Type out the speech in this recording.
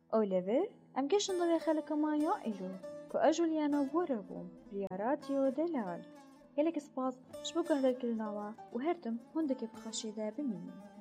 Oliver em giştin davê xelika ya îro ku ez Juliana were bûm riya radyo Delal. Gelekî spas ji bo guhdarkirina we û her tim hûn dikê bixweşî de bimînin.